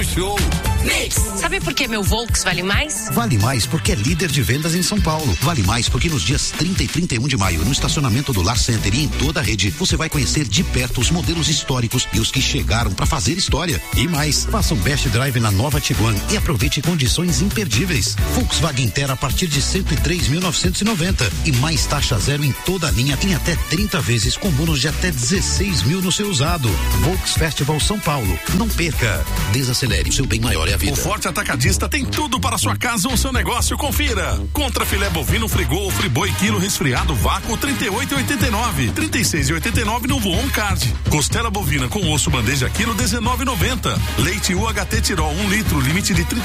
show. Sabe por que meu Volks vale mais? Vale mais porque é líder de vendas em São Paulo. Vale mais porque nos dias 30 e 31 de maio, no estacionamento do Lar Center e em toda a rede, você vai conhecer de perto os modelos históricos e os que chegaram para fazer história. E mais, faça um best drive na nova Tiguan e aproveite condições imperdíveis. Volkswagen Terra a partir de 103.990 e mais taxa zero em toda a linha, em até 30 vezes com bônus de até 16 mil no seu usado. Volks Festival São Paulo. Não perca. Desacelere, o seu bem maior é a vida. O Forte Atacadista tem tudo para sua casa ou seu negócio. Confira. Contra filé bovino frigô ou friboi quilo resfriado vácuo 38,89, 36,89 no Voon Card. Costela bovina com osso bandeja quilo 19,90. Leite UHT Tirol 1 litro limite de